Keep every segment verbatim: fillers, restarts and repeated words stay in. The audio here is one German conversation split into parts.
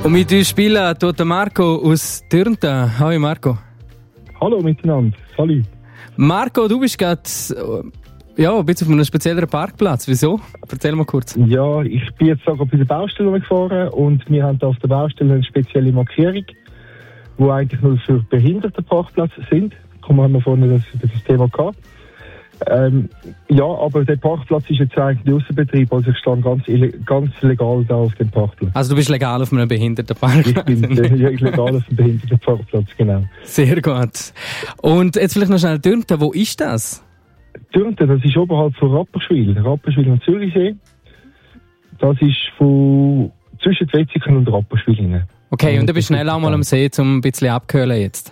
Und mit uns spielen tut der Marco aus Dürnten. Hallo Marco. Hallo miteinander. Hallo. Marco, du bist gerade ja, ein bisschen auf einem spezielleren Parkplatz. Wieso? Erzähl mal kurz. Ja, ich bin jetzt sogar bei der Baustelle gefahren und wir haben da auf der Baustelle eine spezielle Markierung, die eigentlich nur für behinderte Parkplätze sind. Kommen haben wir vorhin das, das Thema gehabt. Ähm, ja, aber der Parkplatz ist jetzt eigentlich Aussenbetrieb, also ich stehe ganz, ganz legal da auf dem Parkplatz. Also du bist legal auf einem Behindertenparkplatz? Ich bin ja, legal auf dem Behindertenparkplatz, genau. Sehr gut. Und jetzt vielleicht noch schnell Dürnten, wo ist das? Dürnten, das ist oberhalb von Rapperswil, Rapperswil und Zürichsee. Das ist von zwischen Wetzikon und Rapperswil rein. Okay, und du bist schnell auch mal am See, um ein bisschen abkühlen jetzt?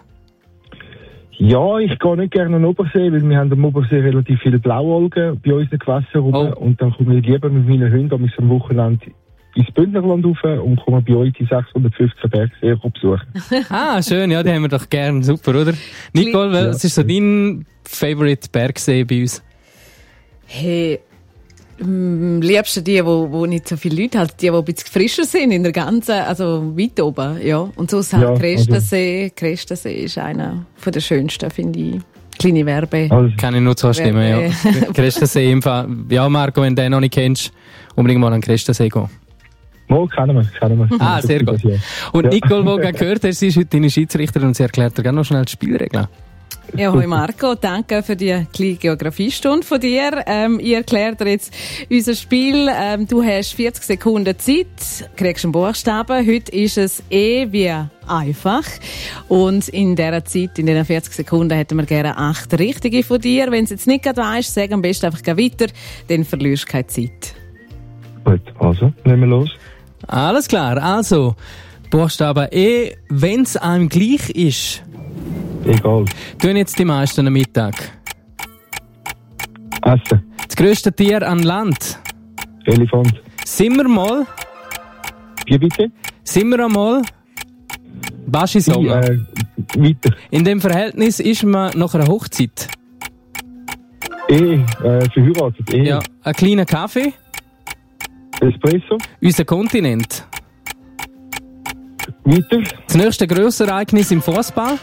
Ja, ich gehe nicht gerne an den Obersee, weil wir haben am Obersee relativ viele Blaualgen bei unseren Gewässern rum. Oh. Und dann komme ich lieber mit meinen Hunden am Wochenende ins Bündnerland rauf und komme bei euch die sechshundertfünfzehn Bergseen besuchen. Ah, schön, ja, die haben wir doch gern. Super, oder? Nicole, ja, was ist so dein Favorite Bergsee bei uns? Hey, am liebsten die, wo, wo nicht so viele Leute halt, die, die ein bisschen frischer sind in der ganzen, also weit oben, ja. Und sonst halt ja, Crestensee. Also. Crestensee ist einer von der schönsten, finde ich. Kleine Werbe. Also. Kann ich nur zustimmen, Werbe. Ja. Crestensee im Fall. Ja, Marco, wenn du den noch nicht kennst, unbedingt mal an den Crestensee gehen. Mal, kennen wir, kennen wir. Ah, sehr gut. Und Nicole, die gerade gehört hast, sie ist heute deine Schiedsrichterin und sie erklärt dir gerne noch schnell die Spielregeln. Ja, hoi Marco, danke für die kleine Geografiestunde von dir. Ähm, ich erkläre dir jetzt unser Spiel. Ähm, du hast vierzig Sekunden Zeit, kriegst einen Buchstaben. Heute ist es eh wie einfach. Und in dieser Zeit, in diesen vierzig Sekunden, hätten wir gerne acht richtige von dir. Wenn du es jetzt nicht gerade weisst, sag am besten einfach weiter, dann verlierst du keine Zeit. Gut, also, nehmen wir los. Alles klar, also, Buchstabe E, wenn es einem gleich ist. Egal. Tun jetzt die meisten am Mittag. Essen. Das grösste Tier an Land. Elefant. Sind wir mal? Wie bitte? Sind wir einmal? Baschi Sommer. Äh, weiter. In dem Verhältnis ist man nach einer Hochzeit. E, äh, verheiratet. E. Ja, ein kleiner Kaffee. Espresso. Unser Kontinent. Weiter. Das nächste grössere Ereignis im Fußball.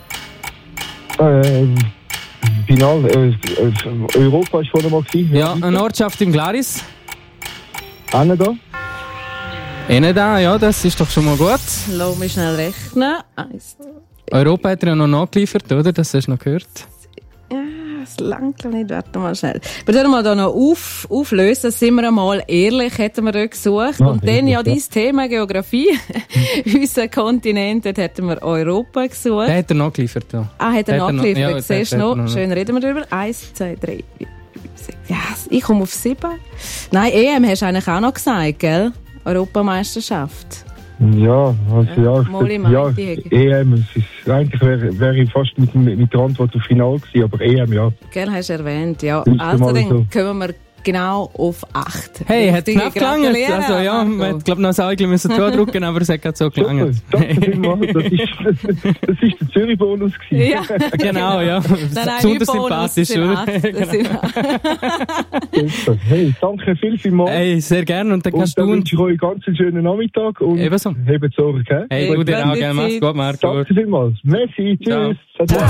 Äh, Final, äh, Europa ist vorhin mal gewesen. Ja, eine Ortschaft im Glaris. Eine da. Eine da, ja, das ist doch schon mal gut. Lass mich schnell rechnen. Eins. Europa hat ja noch nachgeliefert, oder? Das hast du noch gehört. Ja, das langt nicht. Warte mal schnell. Wir können mal da noch auf, auflösen. Sind wir einmal ehrlich, hätten wir dort gesucht. Ja, und dann ja dein Thema Geografie. Unser Kontinent, dort hätten wir Europa gesucht. Der hat er nachgeliefert, ja. Ah, hat er nachgeliefert. Ja, siehst du noch? noch? Schön, reden wir drüber. Eins, zwei, drei, vier, sechs. Ja, ich komme auf sieben. Nein, E M hast du eigentlich auch noch gesagt, gell? Europameisterschaft. Ja, also ja, ja, ja E M, es ist, eigentlich wäre wär ich fast mit, mit der Antwort auf Final gewesen, aber E M, ja. Gell, hast du erwähnt, ja. Also dann so. Kommen wir genau auf acht. Hey, hat knapp gelangt. Also ja, man hätte glaube ich noch ein Säugchen müssen drücken, aber es hat gerade so gelangt. Danke vielmals, das ist, das ist der Zürich-Bonus gewesen. Ja. Genau, ja. Besonders sympathisch, oder? Genau. Hey, danke viel, vielmals. Hey, sehr gerne. Und dann kannst und dann du... wünsche ich euch ganz einen schönen Nachmittag und ebenso. Hebt Sorge, gell? Hey, du dir auch, gell? Mach's gut, Marco. Danke vielmals. Merci, tschüss. Ciao.